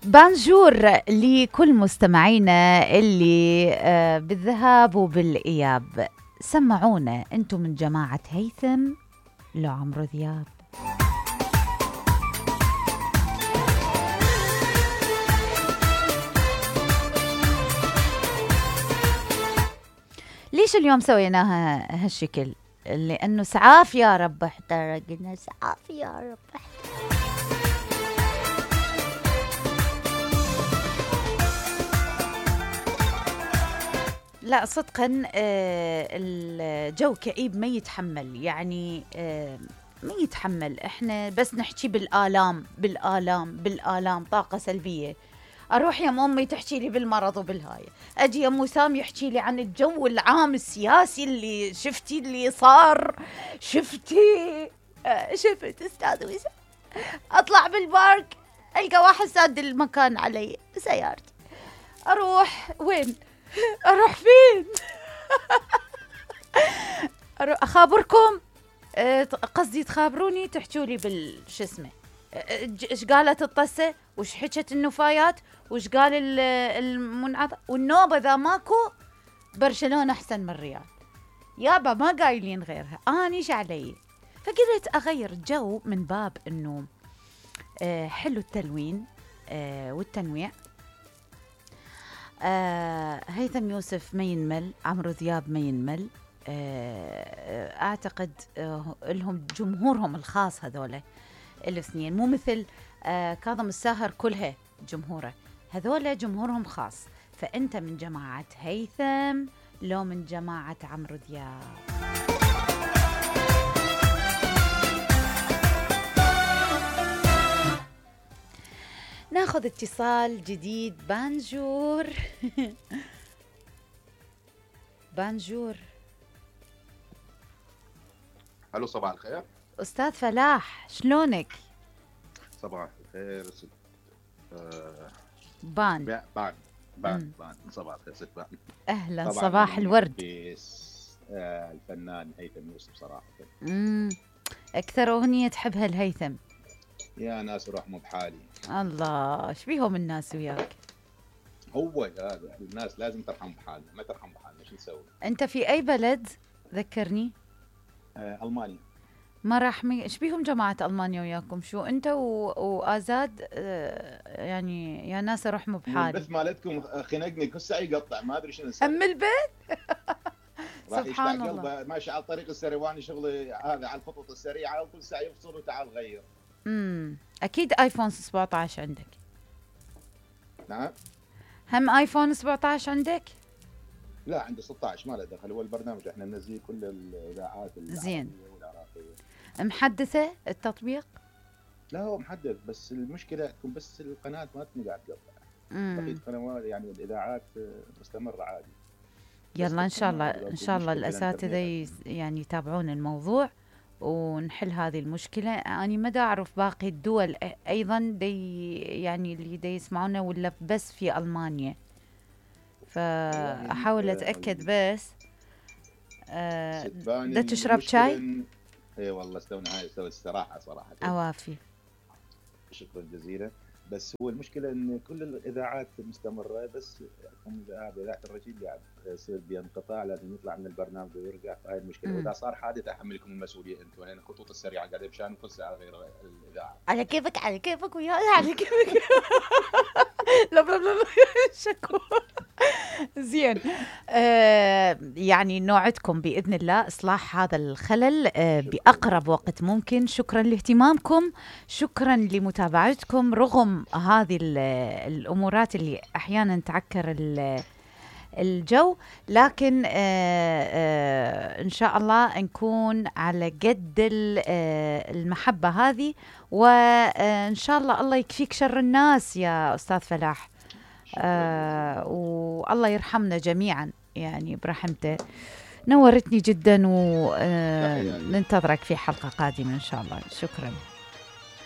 بانجور لكل مستمعينا اللي بالذهاب وبالإياب. سمعونا أنتم من جماعة هيثم لو عمرو دياب. ليش اليوم سويناها هالشكل؟ لأنه سعاف يا رب احترقنا، سعاف يا رب. لا صدقا الجو كئيب ما يتحمل، يعني ما يتحمل. احنا بس نحكي بالآلام بالآلام بالآلام، طاقة سلبية. اروح يا امي تحكي لي بالمرض وبالهاي، اجي يا وسام يحكي لي عن الجو العام السياسي اللي شفتي اللي صار. شفتي شفت استاذ وسام، اطلع بالبارك القى واحد ساد المكان علي سيارتي، اروح وين؟ اروح فين؟ اروح اخابركم، قصدي تخابروني تحكوا لي بالش اسمه، ايش قالت الطسه، وش حكت النفايات، وش قال المنعطف والنوبه. ذا ماكو برشلونه احسن من الريال يابا، ما قايلين غيرها. اني ايش علي؟ فقلت اغير جو من باب انه حلو التلوين والتنويع. هيثم يوسف ما ينمل، عمرو دياب ما ينمل. اعتقد لهم جمهورهم الخاص هذولا الاثنين، مو مثل كاظم الساهر كلها جمهوره، هذولا جمهورهم خاص. فانت من جماعة هيثم لو من جماعة عمرو دياب؟ ناخذ اتصال جديد. بانجور. بانجور. الو صباح الخير استاذ فلاح، شلونك؟ صباح الخير ست بان صباح الخير ست بان. اهلا، صباح الورد. الفنان هيثم يوسف صراحه اكثر اغنيه تحبها الهيثم؟ يا ناس روح مو بحالي. الله، ايش بيهم الناس وياك؟ هو هذا الناس لازم ترحم بحالنا، ما ترحم بحالنا شو نسوي؟ انت في اي بلد ذكرني؟ المانيا. ما راح ايش بيهم جماعه المانيا وياكم؟ شو انت وازاد يعني يا ناس روح مو بحالي. البث مالتكم خنقني كل ساعه يقطع، ما ادري شنو نسوي. ام البيت. سبحان الله. ماشي على الطريق السريواني، شغلي هذا على الخطوط السريعه وكل ساعه يفصل وتعال غير. اكيد ايفون 17 عندك؟ نعم. هم ايفون 17 عندك؟ لا عندي 16 ما له دخل، هو البرنامج احنا ننزل كل الاذاعات زين. محدثه التطبيق؟ لا هو محدث، بس المشكله تكون بس القناه ما قاعد تقطع. بقيه القنوات يعني الاذاعات مستمره عادي. يلا ان شاء الله ان شاء الله الاساتذه يعني يتابعون الموضوع ونحل هذه المشكله. اني ما دا اعرف باقي الدول ايضا يعني اللي دا يسمعونا ولا بس في المانيا، فاحاول اتاكد. بس دا تشرب شاي؟ اي والله استونا هاي الصراحه صراحه اوافي. شكرا جزيلا. بس هو المشكله ان كل الاذاعات مستمره، بس اذاعه الرجيل قاعد يصير بانقطاع، لازم يطلع من البرنامج ويرجع. هاي المشكله. واذا صار حادث احملكم المسؤوليه انتم، لان الخطوط السريعه قاعده بشان كل ساعه غير الاذاعه. على كيفك على كيفك وياي على كيفك. لا لا لا شكو. زين. يعني نوعدكم بإذن الله إصلاح هذا الخلل بأقرب وقت ممكن. شكرا لاهتمامكم، شكرا لمتابعتكم رغم هذه الأمورات اللي أحيانا تعكر الجو، لكن إن شاء الله نكون على قد المحبة هذه، وإن شاء الله يكفيك شر الناس يا أستاذ فلاح. والله يرحمنا جميعا يعني برحمته. نورتني جدا وننتظرك في حلقة قادمة إن شاء الله. شكرا.